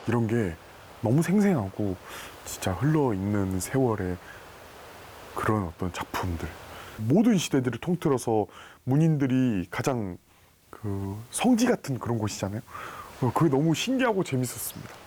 이런 게 너무 생생하고 진짜 흘러있는 세월의 그런 어떤 작품들. 모든 시대들을 통틀어서 문인들이 가장 그 성지 같은 그런 곳이잖아요. 그게 너무 신기하고 재밌었습니다.